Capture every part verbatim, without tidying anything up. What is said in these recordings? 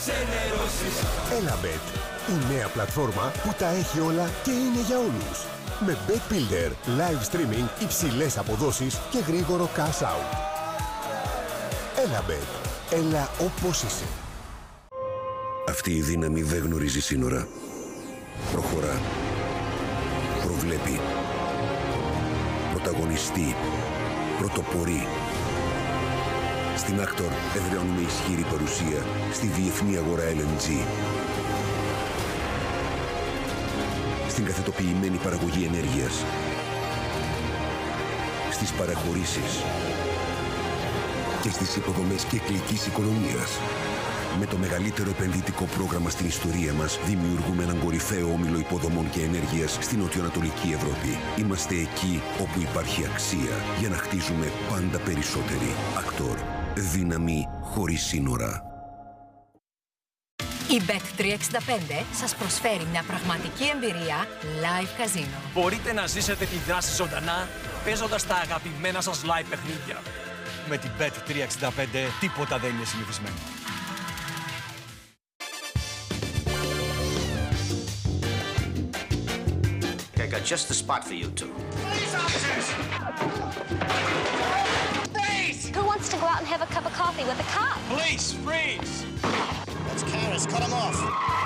Elabet, η νέα πλατφόρμα που τα έχει όλα και είναι για όλους. Με Bet Builder, live streaming, υψηλές αποδόσεις και γρήγορο cash out. Elabet, έλα όπως είσαι. Αυτή η δύναμη δεν γνωρίζει σύνορα. Προχωρά. Προβλέπει. Πρωταγωνιστεί. Πρωτοπορεί. Στην Actor εδραιώνουμε ισχυρή παρουσία στη διεθνή αγορά ελ εν τζι. Στην καθετοποιημένη παραγωγή ενέργειας. Στις παραχωρήσεις. Και στις υποδομές κυκλικής οικονομίας. Με το μεγαλύτερο επενδυτικό πρόγραμμα στην ιστορία μας, δημιουργούμε έναν κορυφαίο όμιλο υποδομών και ενέργειας στην νοτιοανατολική Ευρώπη. Είμαστε εκεί όπου υπάρχει αξία για να χτίζουμε πάντα περισσότεροι. Actor. Δύναμη χωρίς σύνορα. Η μπετ τριακόσια εξήντα πέντε σας προσφέρει μια πραγματική εμπειρία live καζίνο. Μπορείτε να ζήσετε τη δράση ζωντανά παίζοντας τα αγαπημένα σας live παιχνίδια. Με την μπετ τριακόσια εξήντα πέντε τίποτα δεν είναι συνηθισμένο. I got just the spot for you two. Police officers! Freeze! Who wants to go out and have a cup of coffee with a cop? Police, freeze! That's Karis, cut him off.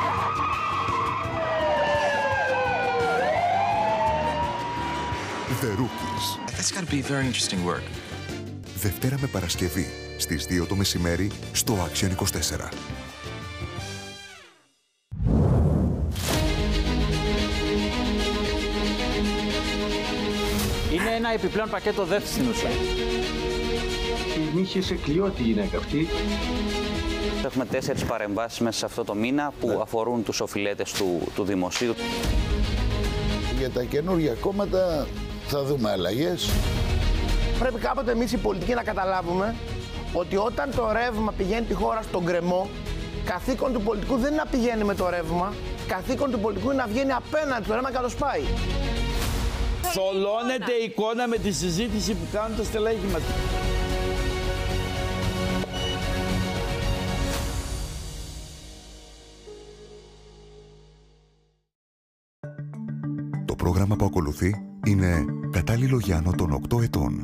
The Rookies. That's got to be very interesting work. Δευτέρα με Παρασκευή, στις δύο το μεσημέρι, στο Action είκοσι τέσσερα. Είναι ένα επιπλέον πακέτο δεύτερη στην ουσία. Την είχε σε κλειό τη γυναίκα αυτή. Έχουμε τέσσερις παρεμβάσεις μέσα σε αυτό το μήνα που ναι. αφορούν τους οφειλέτες του, του δημοσίου. Για τα καινούργια κόμματα θα δούμε αλλαγές. Πρέπει κάποτε εμείς οι πολιτικοί να καταλάβουμε ότι όταν το ρεύμα πηγαίνει τη χώρα στον γκρεμό, καθήκον του πολιτικού δεν είναι να πηγαίνει με το ρεύμα, καθήκον του πολιτικού είναι να βγαίνει απέναντι το ρεύμα και να το σπάει. Θολώνεται η εικόνα με τη συζήτηση που κάνουν τα στελέχη μας. Το πρόγραμμα που ακολουθεί είναι κατάλληλο για άνω των οκτώ ετών.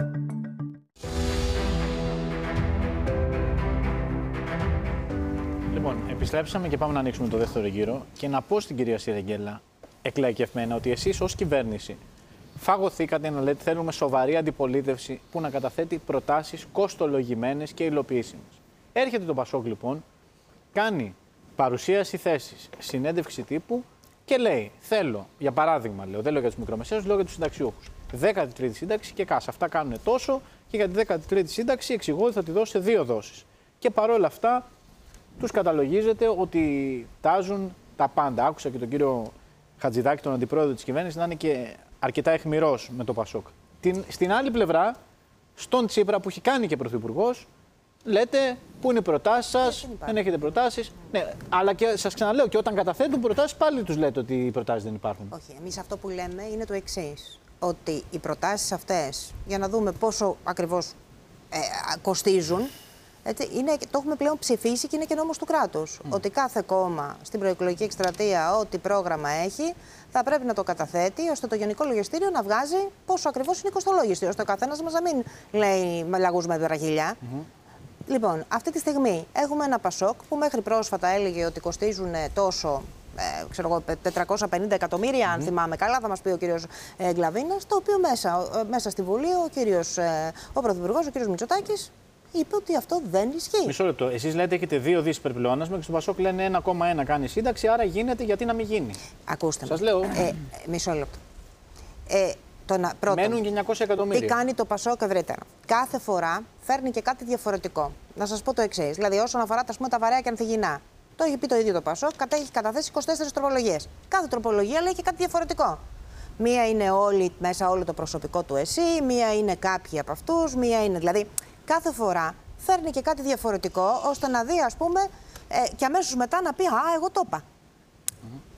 Λοιπόν, επιστρέψαμε και πάμε να ανοίξουμε το δεύτερο γύρο και να πω στην κυρία Σιρεγγέλα, εκλαϊκευμένα, ότι εσείς ως κυβέρνηση φαγωθήκατε να λέτε θέλουμε σοβαρή αντιπολίτευση που να καταθέτει προτάσεις κοστολογημένες και υλοποιήσιμες. Έρχεται το Πασόκ λοιπόν, κάνει παρουσίαση θέσης, συνέντευξη τύπου και λέει θέλω, για παράδειγμα λέω, δεν λέω για τους μικρομεσαίους, λέω για τους συνταξιούχους. δέκατη τρίτη σύνταξη και κάσα. Αυτά κάνουν τόσο και για τη δέκατη τρίτη σύνταξη εξηγώ ότι θα τη δώσει σε δύο δόσεις. Και παρόλα αυτά τους καταλογίζεται ότι τάζουν τα πάντα. Άκουσα και τον κύριο Χατζηδάκη, τον αντιπρόεδρο της κυβέρνησης, να είναι και αρκετά αιχμηρός με το Πασόκ. Την, στην άλλη πλευρά, στον Τσίπρα που έχει κάνει και πρωθυπουργός, λέτε πού είναι οι προτάσεις σας, δεν έχετε προτάσεις. Ναι, αλλά και σας ξαναλέω, και όταν καταθέτουν προτάσεις, πάλι τους λέτε ότι οι προτάσεις δεν υπάρχουν. Όχι, εμείς αυτό που λέμε είναι το εξής. Ότι οι προτάσεις αυτές, για να δούμε πόσο ακριβώς ε, κοστίζουν, έτσι, είναι, το έχουμε πλέον ψηφίσει και είναι και νόμος του κράτους. Mm. Ότι κάθε κόμμα στην προεκλογική εκστρατεία, ό,τι πρόγραμμα έχει, θα πρέπει να το καταθέτει, ώστε το Γενικό Λογιστήριο να βγάζει πόσο ακριβώς είναι η κοστολόγηση. Ώστε ο καθένας μας να μην λέει με λαγούς με δωραγιλιά. Mm-hmm. Λοιπόν, αυτή τη στιγμή έχουμε ένα Πασόκ που μέχρι πρόσφατα έλεγε ότι κοστίζουν τόσο. Ε, ξέρω εγώ, τετρακόσια πενήντα εκατομμύρια, mm-hmm. αν θυμάμαι καλά, θα μας πει ο κύριος ε, Γκλαβίνας, το οποίο μέσα, ε, μέσα στη Βουλή ο, κύριος, ε, ο Πρωθυπουργός, ο κύριος Μητσοτάκης, είπε ότι αυτό δεν ισχύει. Μισό λεπτό. Εσείς λέτε έχετε δύο δις υπερπλεόνασμα και στο Πασόκ λένε ένα κόμμα ένα κάνει σύνταξη, άρα γίνεται, γιατί να μην γίνει. Ακούστε Σας λέω. Ε, μισό λεπτό. Ε, το να, πρώτον, μένουν και εννιακόσια εκατομμύρια. Τι κάνει το Πασόκ ευρύτερα. Κάθε φορά φέρνει και κάτι διαφορετικό. Να σας πω το εξής. Δηλαδή, όσον αφορά τα, πούμε, τα βαρέα και ανθυγινά. Το έχει πει το ίδιο το Πασόκ, έχει καταθέσει είκοσι τέσσερις τροπολογίες. Κάθε τροπολογία λέει και κάτι διαφορετικό. Μία είναι όλη, μέσα όλο το προσωπικό του ΕΣΥ, μία είναι κάποιοι από αυτούς, μία είναι. Δηλαδή, κάθε φορά φέρνει και κάτι διαφορετικό, ώστε να δει, ας πούμε, ε, και αμέσως μετά να πει «Α, εγώ το είπα». Mm-hmm.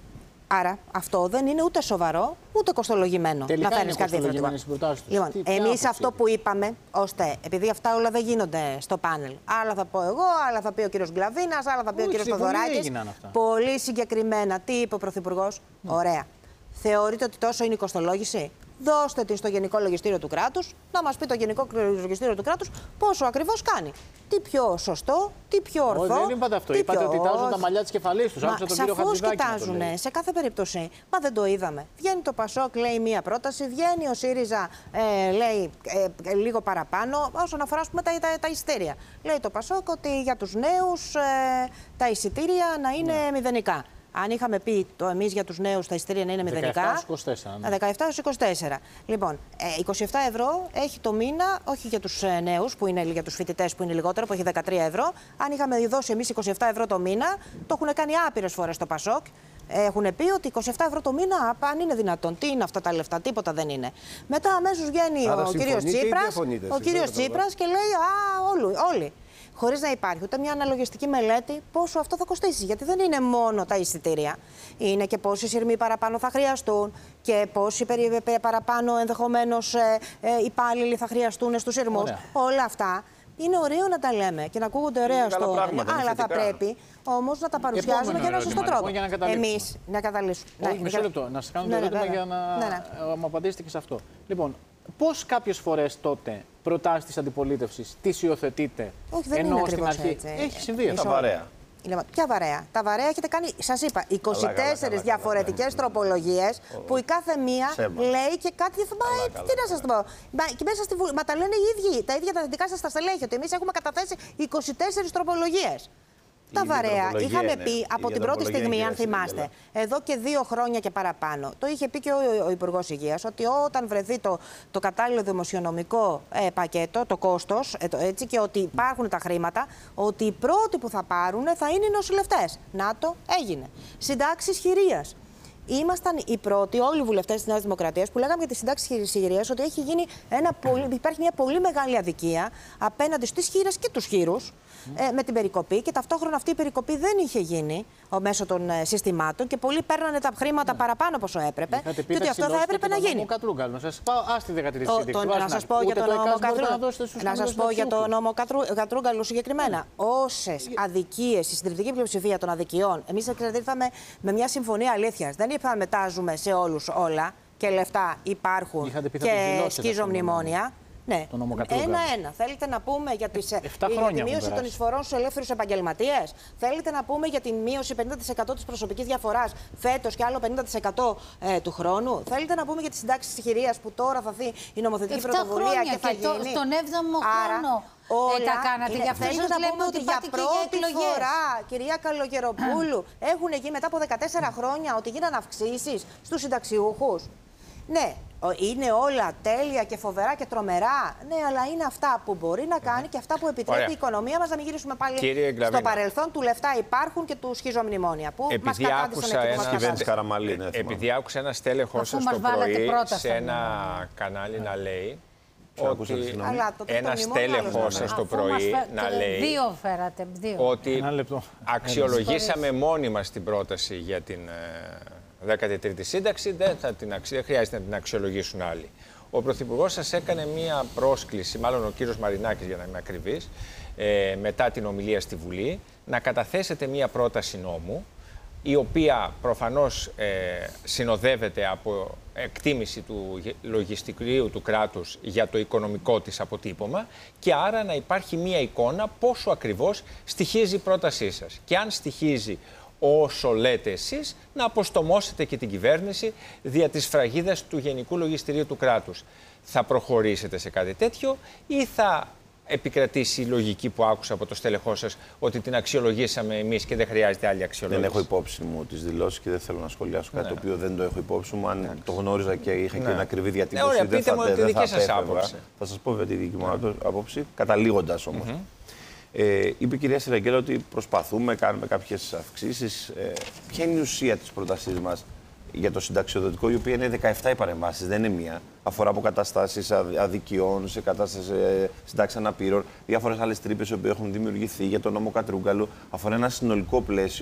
Άρα αυτό δεν είναι ούτε σοβαρό ούτε κοστολογημένο. Τελικά να φέρνει κάτι διαφορετικό. Λοιπόν, εμείς αυτό που είπαμε, ώστε επειδή αυτά όλα δεν γίνονται στο πάνελ. Άλλα θα πω εγώ, άλλα θα πει ο κύριος Γκλαβίνας, άλλα θα πει ο κύριος Θοδωράκης. Πολύ συγκεκριμένα. Τι είπε ο Πρωθυπουργός? Ναι. Ωραία. Θεωρείτε ότι τόσο είναι η κοστολόγηση? Δώστε την στο Γενικό Λογιστήριο του Κράτους, να μας πει το Γενικό Λογιστήριο του Κράτους πόσο ακριβώς κάνει. Τι πιο σωστό, τι πιο ορθό. Όχι, δεν είπατε αυτό. Είπατε πιο... ότι τάζουν τα μαλλιά της κεφαλής τους. Άκουσα τον κύριο Χατζηδάκη. Κοιτάζουν, σε κάθε περίπτωση. Μα δεν το είδαμε. Βγαίνει το Πασόκ, λέει μία πρόταση, βγαίνει ο ΣΥΡΙΖΑ, ε, λέει ε, λίγο παραπάνω, όσον αφορά ας πούμε, τα, τα, τα εισιτήρια. Λέει το Πασόκ ότι για τους νέους ε, τα εισιτήρια να είναι ναι. μηδενικά. Αν είχαμε πει το εμείς για τους νέους τα εισιτήρια να είναι μηδενικά. δεκαεπτά έως είκοσι τέσσερα. Λοιπόν, είκοσι επτά ευρώ έχει το μήνα, όχι για τους νέους, που είναι για τους φοιτητές που είναι λιγότερο, που έχει δεκατρία ευρώ. Αν είχαμε δώσει εμείς είκοσι επτά ευρώ το μήνα, το έχουν κάνει άπειρες φορές στο Πασόκ. Έχουν πει ότι είκοσι επτά ευρώ το μήνα, αν είναι δυνατόν. Τι είναι αυτά τα λεφτά, τίποτα δεν είναι. Μετά αμέσως βγαίνει Άρα, ο κύριος Τσίπρας, ο κύριος Τσίπρας και λέει Α, όλοι. όλοι. Χωρίς να υπάρχει ούτε μια αναλογιστική μελέτη πόσο αυτό θα κοστίσει. Γιατί δεν είναι μόνο τα εισιτήρια. Είναι και πόσοι σειρμοί παραπάνω θα χρειαστούν και πόσοι παραπάνω ενδεχομένως ε, ε, υπάλληλοι θα χρειαστούν στους σειρμούς. Όλα αυτά είναι ωραίο να τα λέμε και να ακούγονται ωραία στο όριο. Αλλά θα πρέπει όμως να τα παρουσιάζουμε για ένα σωστό τρόπο. Εμείς να καταλήξουμε. Όχι, μισό λεπτό. Να σας κάνω το ερώτημα για να μου απαντήσετε και σε αυτό. Λοιπόν, πώς κάποιες φορές τότε προτάσεις της αντιπολίτευσης τις υιοθετείτε? Όχι, δεν ενώ είναι στην αρχή έτσι. έχει συμβεί αυτό. Τα βαρέα. Ποια βαρέα? Τα βαρέα έχετε κάνει, σας είπα, είκοσι τέσσερις διαφορετικές τροπολογίες που η κάθε μία Σέμα. λέει και κάτι. Μα τι να σας το πω. Μα, και μέσα στη Βουλή, μα τα λένε οι ίδιοι, τα ίδια τα δικά σας τα στελέχη, ότι εμείς έχουμε καταθέσει είκοσι τέσσερις τροπολογίες. Τα βαρέα είχαμε ναι. πει από την πρώτη στιγμή, αν θυμάστε, εδώ και δύο χρόνια και παραπάνω. Το είχε πει και ο, ο Υπουργός Υγείας, ότι όταν βρεθεί το, το κατάλληλο δημοσιονομικό ε, πακέτο, το κόστος, ε, το, έτσι, και ότι υπάρχουν τα χρήματα, ότι οι πρώτοι που θα πάρουν θα είναι οι νοσηλευτές. Να το έγινε. Συντάξεις χειρίας. Ήμασταν οι πρώτοι, όλοι οι βουλευτές της Νέας Δημοκρατίας, που λέγαμε για τη συντάξη της χειρίας ότι έχει γίνει ένα πολύ, υπάρχει μια πολύ μεγάλη αδικία απέναντι στις χείρες και τους χείρους mm. ε, με την περικοπή. Και ταυτόχρονα αυτή η περικοπή δεν είχε γίνει ο, μέσω των ε, συστημάτων και πολλοί παίρνανε τα χρήματα mm. παραπάνω από όσο έπρεπε. Και ότι αυτό θα έπρεπε να γίνει. Να σας πω, άστη δεκατριτή σύνταξη. Να σας πω για τον νόμο Κατρούγκαλου. Να σας πω για τον νόμο Κατρούγκαλου συγκεκριμένα. Όσες αδικίες, η συντριπτική πλειοψηφία των αδικιών, εμείς ήρθαμε με μια συμφωνία αλήθειας. Θα μετάζουμε σε όλους όλα και λεφτά υπάρχουν και σκίζομνημόνια. Ναι, ένα-ένα. Θέλετε να πούμε για, τις, για τη μείωση των εισφορών στους ελεύθερους επαγγελματίες. Θέλετε να πούμε για τη μείωση πενήντα τοις εκατό της προσωπικής διαφοράς φέτος και άλλο πενήντα τοις εκατό ε, του χρόνου. Θέλετε να πούμε για τις συντάξεις της χειρίας που τώρα θα δει η νομοθετική πρωτοβουλία και θα και γίνει. Το, στον έβδομο χρόνο. Όλα ε, τα κάνατε. Είναι, γι' αυτό σας λέμε ότι, ότι για πρώτη φορά, κυρία Καλογεροπούλου, έχουν γίνει μετά από δεκατέσσερα χρόνια ότι γίνανε αυξήσεις στους συνταξιούχους. Ναι, είναι όλα τέλεια και φοβερά και τρομερά. Ναι, αλλά είναι αυτά που μπορεί να κάνει και αυτά που επιτρέπει Ωραία. η οικονομία μας, να μην γυρίσουμε πάλι στο παρελθόν του λεφτά υπάρχουν και του σχιζομνημόνια που μας κατάντησαν ένα, Επειδή άκουσα ένα στέλεχος σας το πρωί σε ένα κανάλι να λέει ότι ένα στέλεχος σας το πρωί να λέει δύο φέρατε, δύο. ότι αξιολογήσαμε μόνοι μας την πρόταση για την δέκατη τρίτη σύνταξη, δεν, θα την αξι... δεν χρειάζεται να την αξιολογήσουν άλλοι. Ο Πρωθυπουργός σας έκανε μία πρόσκληση, μάλλον ο κύριος Μαρινάκης για να είμαι ακριβής, ε, μετά την ομιλία στη Βουλή, να καταθέσετε μία πρόταση νόμου, η οποία προφανώς ε, συνοδεύεται από εκτίμηση του λογιστικού του κράτους για το οικονομικό της αποτύπωμα και άρα να υπάρχει μία εικόνα πόσο ακριβώς στοιχίζει η πρότασή σας. Και αν στοιχίζει όσο λέτε εσείς, να αποστομώσετε και την κυβέρνηση δια της φραγίδας του Γενικού Λογιστηρίου του κράτους. Θα προχωρήσετε σε κάτι τέτοιο ή θα επικρατήσει η λογική που άκουσα από το στέλεχό σας ότι την αξιολογήσαμε εμείς και δεν χρειάζεται άλλη αξιολόγηση? Δεν έχω υπόψη μου τις δηλώσεις και δεν θέλω να σχολιάσω κάτι ναι. το οποίο δεν το έχω υπόψη μου. Αν ναι. το γνώριζα και είχα ναι. και ένα ακριβή διατύπωση, ναι, δεν θα, μου δεν θα απέφευγα. Θα σας πω για τη δική μου ναι. άποψη, καταλήγοντας όμως. Mm-hmm. Ε, είπε η κυρία Σιραγγέλα ότι προσπαθούμε, κάνουμε κάποιες αυξήσεις. Ε, ποια είναι η ουσία της πρότασής μας για το συνταξιοδοτικό, η οποία είναι δεκαεπτά οι παρεμβάσεις, δεν είναι μία. Αφορά από καταστάσεις αδικιών, σε κατάστασεις ε, συντάξεις αναπήρων, διάφορες άλλες τρύπες που έχουν δημιουργηθεί για τον νόμο Κατρούγκαλου. Αφορά ένα συνολικό πλαίσιο,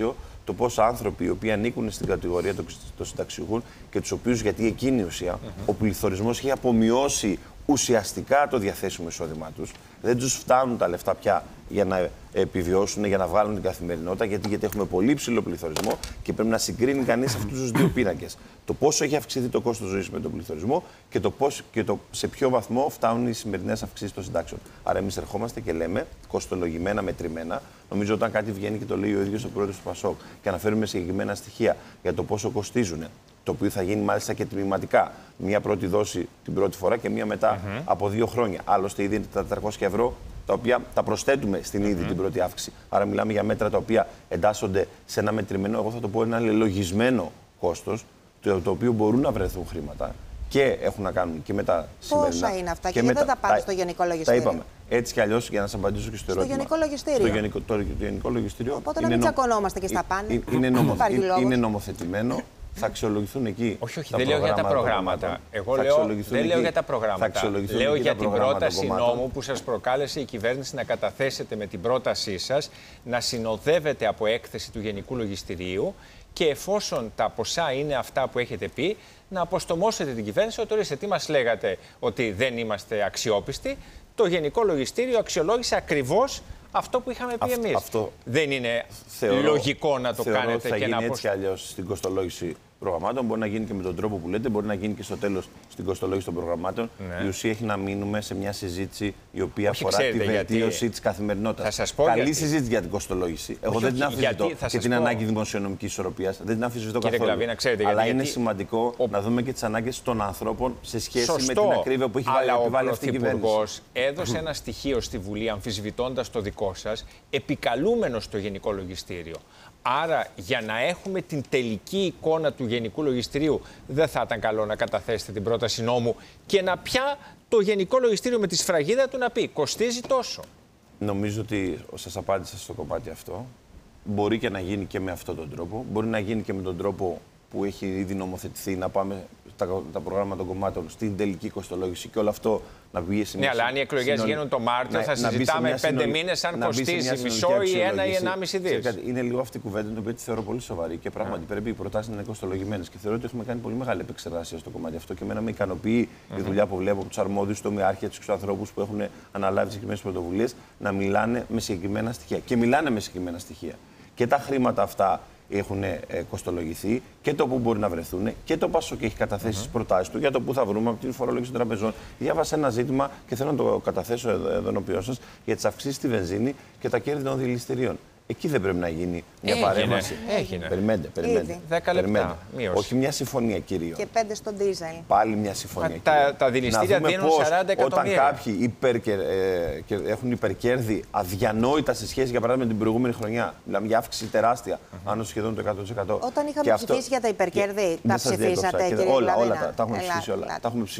το πόσο άνθρωποι οι οποίοι ανήκουν στην κατηγορία των συνταξιούχων και τους οποίους, γιατί εκείνη η ουσία, mm-hmm. ο πληθωρισμός έχει απομειώσει ουσιαστικά το διαθέσιμο εισόδημά τους. Δεν τους φτάνουν τα λεφτά πια για να επιβιώσουν, για να βγάλουν την καθημερινότητα, γιατί, γιατί έχουμε πολύ ψηλό πληθωρισμό και πρέπει να συγκρίνει κανείς αυτούς τους δύο πίνακες. Το πόσο έχει αυξηθεί το κόστος ζωής με τον πληθωρισμό και, το πώς, και το σε ποιο βαθμό φτάνουν οι σημερινές αυξήσεις των συντάξεων. Άρα, εμείς ερχόμαστε και λέμε, κοστολογημένα, μετρημένα, νομίζω όταν κάτι βγαίνει και το λέει ο ίδιος ο πρόεδρος του ΠΑΣΟΚ και αναφέρουμε συγκεκριμένα στοιχεία για το πόσο κοστίζουν, το οποίο θα γίνει μάλιστα και τμηματικά. Μία πρώτη δόση την πρώτη φορά και μία μετά mm-hmm. από δύο χρόνια. Άλλωστε, ήδη είναι τα τετρακόσια ευρώ, τα οποία τα προσθέτουμε στην ήδη mm-hmm. την πρώτη αύξηση. Άρα, μιλάμε για μέτρα τα οποία εντάσσονται σε ένα μετρημένο, εγώ θα το πω ένα λελογισμένο κόστος, το, το οποίο μπορούν να βρεθούν χρήματα και έχουν να κάνουν και με τα σημερινά. Πόσα είναι αυτά και, και δεν τα πάνε στο Γενικό Λογιστήριο. Τα είπαμε. Έτσι κι αλλιώς, για να σας απαντήσω και στο, στο ερώτημα. Γενικό Λογιστήριο. Στο γενικό, το, το Γενικό Λογιστήριο. Οπότε να μην τσακωνόμαστε και στα πάνε. Είναι, είναι, νομο, είναι, είναι νομοθετημένο. Θα αξιολογηθούν εκεί. Όχι, όχι, δεν λέω για τα προγράμματα. Εγώ λέω, δεν λέω για τα προγράμματα. Λέω για την πρόταση νόμου που σας προκάλεσε η κυβέρνηση να καταθέσετε με την πρότασή σας, να συνοδεύετε από έκθεση του Γενικού Λογιστηρίου και εφόσον τα ποσά είναι αυτά που έχετε πει, να αποστομώσετε την κυβέρνηση ότι ορίστε τι μας λέγατε ότι δεν είμαστε αξιόπιστοι. Το Γενικό Λογιστήριο αξιολόγησε ακριβώς αυτό που είχαμε πει εμείς. Αυτό δεν είναι θεωρώ, λογικό να το κάνετε ότι θα και γίνει να έτσι κι αλλιώς στην κοστολόγηση προγραμμάτων. Μπορεί να γίνει και με τον τρόπο που λέτε, μπορεί να γίνει και στο τέλος στην κοστολόγηση των προγραμμάτων. Ναι. Η ουσία έχει να μείνουμε σε μια συζήτηση η οποία όχι, αφορά ξέρετε, τη βελτίωση γιατί... της καθημερινότητας. Καλή γιατί... συζήτηση για την κοστολόγηση. Εγώ όχι, δεν την αμφισβητώ και την πω... ανάγκη δημοσιονομικής ισορροπίας. Δεν την αμφισβητώ καθόλου. Γλαβίνα, ξέρετε, αλλά γιατί... είναι σημαντικό ο... να δούμε και τις ανάγκες των ανθρώπων σε σχέση Σωστό, με την ακρίβεια που έχει βάλει αυτή η κυβέρνηση. Ο Πρωθυπουργός έδωσε ένα στοιχείο στη Βουλή αμφισβητώντας το δικό σας, επικαλούμενο στο Γενικό Λογιστήριο. Άρα, για να έχουμε την τελική εικόνα του Γενικού Λογιστηρίου, δεν θα ήταν καλό να καταθέσετε την πρόταση νόμου και να πια το Γενικό Λογιστήριο με τη σφραγίδα του να πει κοστίζει τόσο. Νομίζω ότι σας απάντησα στο κομμάτι αυτό. Μπορεί και να γίνει και με αυτόν τον τρόπο. Μπορεί να γίνει και με τον τρόπο που έχει ήδη νομοθετηθεί να πάμε τα, τα προγράμματα των κομμάτων στην τελική κοστολόγηση και όλο αυτό να βγει σε μια. Ναι, αλλά αν οι εκλογές γίνουν το Μάρτιο, να, θα συζητάμε πέντε συνολ... μήνες αν κοστίζει μισό ή ένα ή ενάμιση δις. Είναι λίγο αυτή η κουβέντα, την οποία τη θεωρώ πολύ σοβαρή και πράγματι yeah. πρέπει οι προτάσεις να είναι κοστολογημένες. Και θεωρώ ότι έχουμε κάνει πολύ μεγάλη επεξεργασία στο κομμάτι αυτό και εμένα με ικανοποιεί mm-hmm. η δουλειά που βλέπω από τους αρμόδιους τομεάρχια, τους ανθρώπους που έχουν αναλάβει συγκεκριμένες πρωτοβουλίες να μιλάνε με συγκεκριμένα στοιχεία. Και μιλάνε με συγκεκριμένα στοιχεία. Και τα χρήματα αυτά έχουν ε, κοστολογηθεί και το που μπορεί να βρεθούν και το ΠΑΣΟΚ έχει καταθέσει τις mm-hmm. προτάσεις του για το που θα βρούμε από την φορολόγηση των τραπεζών. Διάβασα ένα ζήτημα και θέλω να το καταθέσω εδώ, εδώ ενώπιον σας για τις αυξήσεις στη βενζίνη και τα κέρδη των δηληστηρίων. Εκεί δεν πρέπει να γίνει μια έγινε, παρέμβαση. Έγινε. Περιμένετε, περιμένετε. δέκα λεπτά. Όχι μια συμφωνία κυρίως. Και πέντε στον ντίζελ. Πάλι μια συμφωνία. Τα, τα δηληστήρια δίνουν σαράντα εκατομμύρια. Όταν κάποιοι υπερκερ, ε, έχουν υπερκέρδη αδιανόητα σε σχέση για παράδειγμα με την προηγούμενη χρονιά, μιλάμε για αύξηση τεράστια, mm-hmm. άνω σχεδόν το εκατό τοις εκατό. Όταν είχαμε αυτό... ψηφίσει για τα υπερκέρδη, τα ψηφίσατε, κύριε Όλα, όλα τα, τα έχουμε ψηφίσει όλα.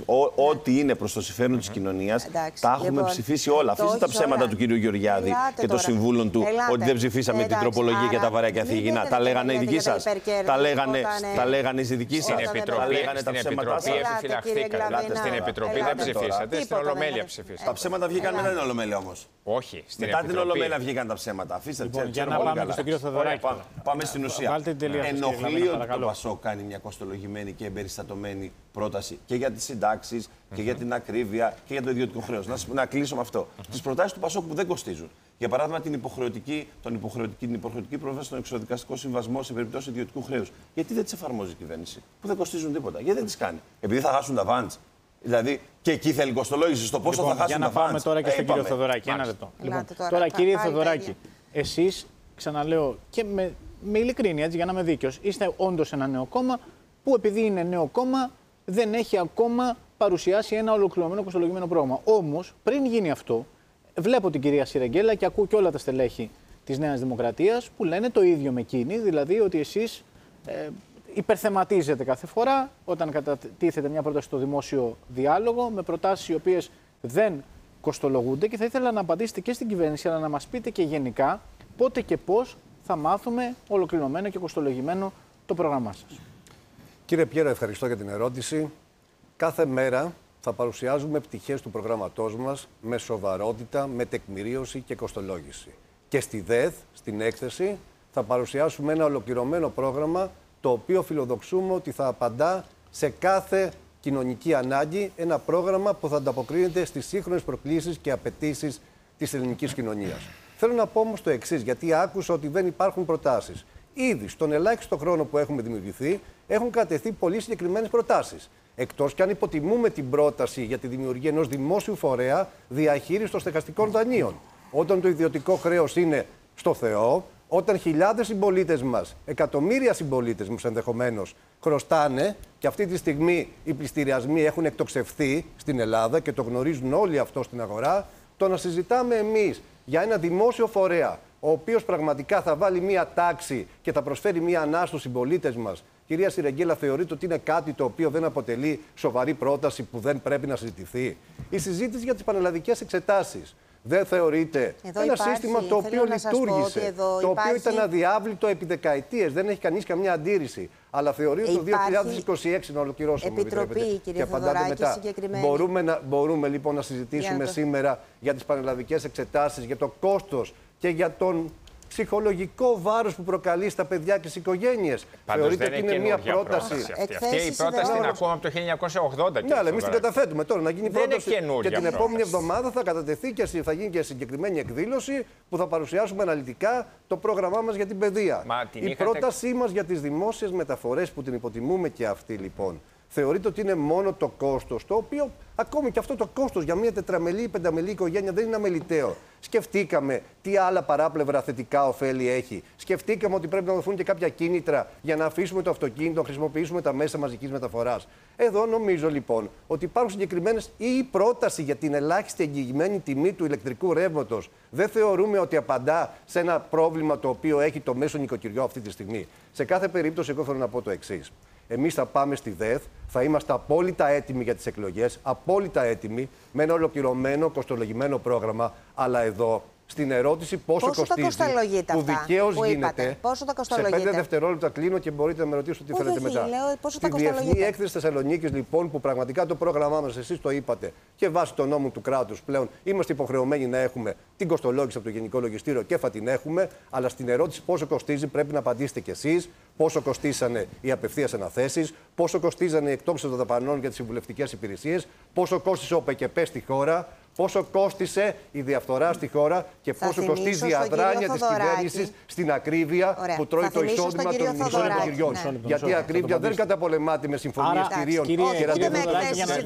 Ό,τι είναι προς το συμφέρον της κοινωνίας, τα έχουμε ψηφίσει όλα. Αφήστε τα ψέματα του κύριου Γεωργιάδη και των συμβούλων του ότι δεν ψηφίσαμε την τροπολογία για τα βαρέα καθηγητά. Τα λέγανε οι δικοί σας. Τα λέγανε οι δικοί σας. Τα λέγανε τα ψέματα σας. Στην Επιτροπή δεν ψηφίσατε, στην Ολομέλεια ψηφίσατε. Τα ψέματα βγήκαν μετά την Ολομέλεια όμως. Όχι, στην μετά την Ολομέλεια βγήκαν τα ψέματα. Αφήστε λοιπόν, για να πάμε στον κύριο Θεοδωράκη. Πάμε, πάμε στην ουσία. Ενοχλεί ότι το ΠΑΣΟΚ κάνει μια κοστολογημένη και εμπεριστατωμένη πρόταση και για τις συντάξεις και για την ακρίβεια και για το ιδιωτικό χρέος. Να, να κλείσω με αυτό. Τις προτάσεις του ΠΑΣΟΚ που δεν κοστίζουν. Για παράδειγμα, την υποχρεωτική, τον υποχρεωτική, την υποχρεωτική πρόσβαση στον εξοδικαστικό συμβασμό σε περίπτωση ιδιωτικού χρέους. Γιατί δεν τις εφαρμόζει η κυβέρνηση, που δεν κοστίζουν τίποτα. Γιατί δεν τις κάνει. Επειδή θα χάσουν τα βαντς. Δηλαδή και εκεί θέλει κοστολόγηση στο πόσο λοιπόν, θα χάσουν τα βαντς. Για να πάμε τώρα και στον κύριο Θεοδωράκη. Ένα λεπτό. Λοιπόν, τώρα, τώρα κύριε Θεοδωράκη, εσείς, ξαναλέω και με, με ειλικρίνεια, έτσι, για να είμαι δίκαιος, είστε όντως ένα νέο κόμμα που επειδή είναι νέο κόμμα δεν έχει ακόμα παρουσιάσει ένα ολοκληρωμένο κοστολογημένο πρόγραμμα. Όμως, πριν γίνει αυτό, βλέπω την κυρία Σιρεγγέλα και ακούω και όλα τα στελέχη της Νέας Δημοκρατίας που λένε το ίδιο με εκείνη, δηλαδή ότι εσείς ε, υπερθεματίζετε κάθε φορά όταν κατατίθεται μια πρόταση στο δημόσιο διάλογο με προτάσεις οι οποίες δεν κοστολογούνται και θα ήθελα να απαντήσετε και στην κυβέρνηση αλλά να μας πείτε και γενικά πότε και πώς θα μάθουμε ολοκληρωμένο και κοστολογημένο το πρόγραμμά σας. Κύριε Πιέρο, ευχαριστώ για την ερώτηση. Κάθε μέρα θα παρουσιάζουμε πτυχές του προγράμματός μας με σοβαρότητα, με τεκμηρίωση και κοστολόγηση. Και στη ΔΕΘ, στην έκθεση, θα παρουσιάσουμε ένα ολοκληρωμένο πρόγραμμα το οποίο φιλοδοξούμε ότι θα απαντά σε κάθε κοινωνική ανάγκη, ένα πρόγραμμα που θα ανταποκρίνεται στις σύγχρονες προκλήσεις και απαιτήσεις της ελληνικής κοινωνίας. Θέλω να πω όμως το εξής, γιατί άκουσα ότι δεν υπάρχουν προτάσεις. Ήδη στον ελάχιστο χρόνο που έχουμε δημιουργηθεί, έχουν κατευθεί πολύ συγκεκριμένες προτάσεις. Εκτός και αν υποτιμούμε την πρόταση για τη δημιουργία ενός δημόσιου φορέα διαχείρισης των στεγαστικών δανείων. Όταν το ιδιωτικό χρέος είναι στο Θεό, όταν χιλιάδες συμπολίτες μας, εκατομμύρια συμπολίτες μας ενδεχομένως, χρωστάνε και αυτή τη στιγμή οι πληστηριασμοί έχουν εκτοξευθεί στην Ελλάδα και το γνωρίζουν όλοι αυτό στην αγορά, το να συζητάμε εμείς για ένα δημόσιο φορέα, ο οποίος πραγματικά θα βάλει μία τάξη και θα προσφέρει μία ανάσα στους συμπολίτες μας. Κυρία Σιρεγγέλα, θεωρείτε ότι είναι κάτι το οποίο δεν αποτελεί σοβαρή πρόταση που δεν πρέπει να συζητηθεί? Η συζήτηση για τις πανελλαδικές εξετάσεις δεν θεωρείται εδώ ένα υπάρχει, σύστημα το οποίο λειτουργήσε, το οποίο υπάρχει... ήταν αδιάβλητο επί δεκαετίες, δεν έχει κανείς καμιά αντίρρηση. Αλλά θεωρείται το δύο χιλιάδες είκοσι έξι να ολοκληρώσουμε. Επιτροπή, κύριε Θεοδωράκη, συγκεκριμένη. Μπορούμε, να, μπορούμε λοιπόν να συζητήσουμε το... σήμερα για τις πανελλαδικές εξετάσεις, για το κόστος και για τον ψυχολογικό βάρος που προκαλεί στα παιδιά και στις οικογένειες. Πάντως θεωρείτε ότι είναι μια πρόταση. Αυτή. αυτή η πρόταση την ακούμε από το χίλια εννιακόσια ογδόντα. Ναι, αλλά εμείς την καταθέτουμε τώρα να γίνει δεν πρόταση. Και την επόμενη πρόταση. εβδομάδα θα κατατεθεί και θα γίνει και συγκεκριμένη εκδήλωση που θα παρουσιάσουμε αναλυτικά το πρόγραμμά μας για την παιδεία. Μα, την η είχατε... πρότασή μας για τις δημόσιες μεταφορές που την υποτιμούμε και αυτή λοιπόν. Θεωρείτε ότι είναι μόνο το κόστος, το οποίο ακόμη και αυτό το κόστος για μια τετραμελή ή πενταμελή οικογένεια δεν είναι αμεληταίο. Σκεφτήκαμε τι άλλα παράπλευρα θετικά ωφέλη έχει. Σκεφτήκαμε ότι πρέπει να δοθούν και κάποια κίνητρα για να αφήσουμε το αυτοκίνητο, να χρησιμοποιήσουμε τα μέσα μαζικής μεταφοράς. Εδώ νομίζω λοιπόν ότι υπάρχουν συγκεκριμένες ή η πρόταση για την ελάχιστη εγγυημένη τιμή του ηλεκτρικού ρεύματος. Δεν θεωρούμε ότι απαντά σε ένα πρόβλημα το οποίο έχει το μέσο νοικοκυριό αυτή τη στιγμή. Σε κάθε περίπτωση, εγώ θέλω να πω το εξής. Εμείς θα πάμε στη ΔΕΘ, θα είμαστε απόλυτα έτοιμοι για τις εκλογές, απόλυτα έτοιμοι, με ένα ολοκληρωμένο, κοστολογημένο πρόγραμμα, αλλά εδώ στην ερώτηση πόσο, πόσο κοστίζει, που δικαίως γίνεται, πόσο τα σε πέντε δευτερόλεπτα κλείνω και μπορείτε να με ρωτήσετε τι όχι, θέλετε όχι, μετά. Λέω, πόσο Στη τα Διεθνή Έκθεση Θεσσαλονίκης, λοιπόν, που πραγματικά το πρόγραμμά μας, εσείς το είπατε, και βάσει των νόμων του κράτους πλέον είμαστε υποχρεωμένοι να έχουμε την κοστολόγηση από το Γενικό Λογιστήριο και θα την έχουμε, αλλά στην ερώτηση πόσο κοστίζει πρέπει να απαντήσετε κι εσείς. Πόσο κοστίσανε οι απευθείας αναθέσεις, πόσο κοστίζανε οι εκτόξεις των δαπανών για τις συμβουλευτικές υπηρεσίες, πόσο κόστισε ο ΠΚΠ στη χώρα, πόσο κόστισε η διαφθορά στη χώρα και θα πόσο κοστίζει η αδράνεια της κυβέρνησης στην ακρίβεια. Ωραία. Που τρώει το εισόδημα των μισών νοικοκυριών. Ναι. Γιατί η ακρίβεια δεν καταπολεμάται με συμφωνίες κτηρίων και ραδιοφωνικές.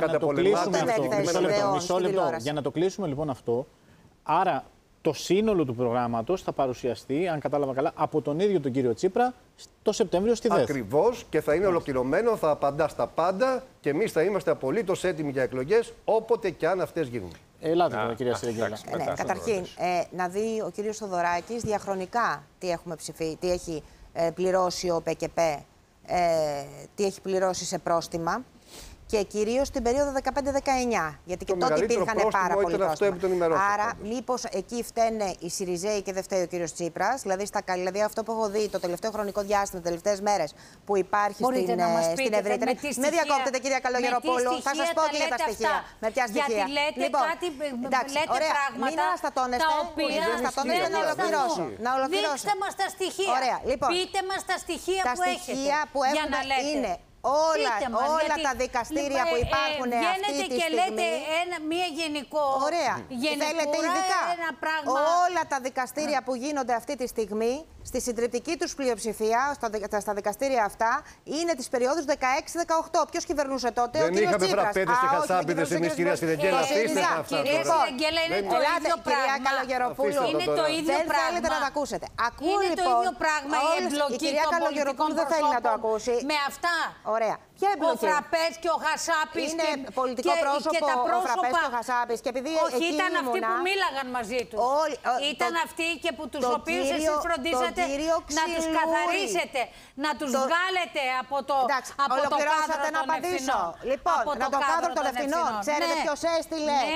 Για να το κλείσουμε λοιπόν αυτό, άρα το σύνολο του προγράμματος θα παρουσιαστεί, αν κατάλαβα καλά, από τον ίδιο τον κύριο Τσίπρα το Σεπτέμβριο στη ΔΕΘ. Ακριβώς, και θα είναι ολοκληρωμένο, θα απαντά στα πάντα και εμείς θα είμαστε απολύτως έτοιμοι για εκλογές όποτε και αν αυτές γίνουν. Ελάτε τώρα, κυρία Σιρεγγέλα. Ε, ναι, καταρχήν, ε, να δει ο κύριος Θοδωράκης διαχρονικά τι, έχουμε ψηφί, τι έχει ε, πληρώσει ο ΠΚΠ, ε, τι έχει πληρώσει σε πρόστιμα. Και κυρίως την περίοδο δεκαπέντε δεκαεννιά. Γιατί και το τότε υπήρχαν πάρα πολλοί πρόστιμα. Άρα, μήπως εκεί φταίνε οι Σιριζέοι και δεν φταίει ο κύριος Τσίπρας. Δηλαδή, στα, δηλαδή, αυτό που έχω δει το τελευταίο χρονικό διάστημα, τις τελευταίες μέρες που υπάρχει Μπορείτε στην, στην ευρύτερη. Με διακόπτετε, κυρία Καλογεροπούλου. Θα σας πω και για τα στοιχεία. Με ποια στοιχεία. Γιατί λέτε λοιπόν, κάτι, εντάξει, λέτε ωραία, πράγματα μην αναστατώνεστε. Να ολοκληρώσω. Να ολοκληρώσω. Δείξτε μας τα στοιχεία. Ωραία, λοιπόν, πείτε μας τα στοιχεία που έχετε. που είναι όλα, μας, όλα τα δικαστήρια που υπάρχουν ε, αυτή τη και στιγμή. Λέτε ένα, μία γενικό. Ωραία. Θέλετε ειδικά. Ένα πράγμα. Όλα τα δικαστήρια που γίνονται αυτή τη στιγμή, στη συντριπτική τους πλειοψηφία, στα, στα δικαστήρια αυτά, είναι της περίοδου δεκαέξι δεκαοκτώ. Ποιος κυβερνούσε τότε? Δεν ο κύριος είχαμε Τσίπρας. φραπέδες και χασάπιδες εμείς, κυρία Σιρεγγέλα. Αφήστε τα αυτά. Κυρία Σιρεγγέλα, είναι το ίδιο πράγμα. Είναι το ίδιο δεν πράγμα. θέλετε να το ακούσετε. Ακούω, είναι λοιπόν, το ίδιο πράγμα η εμπλοκή των πολιτικών δεν θέλει να το ακούσει. Με αυτά. Ωραία. Ο Φραπές και ο Χασάπης είναι και, πολιτικό και, πρόσωπο, και τα πρόσωπα. Ο Φραπές και ο Χασάπης. Και επειδή όχι, ήταν ήμουνα, αυτοί που μίλαγαν μαζί τους. Όλοι, ο, ήταν το, αυτοί και που τους το οποίους κύριο, εσείς φροντίσατε να τους καθαρίσετε, να τους το, βγάλετε από το, εντάξει, από το κάδρο να των απαντήσω. ευθυνών. Λοιπόν, από να το κάδρο των ευθυνών. Ξέρετε ναι. ποιος έστειλε. Ναι.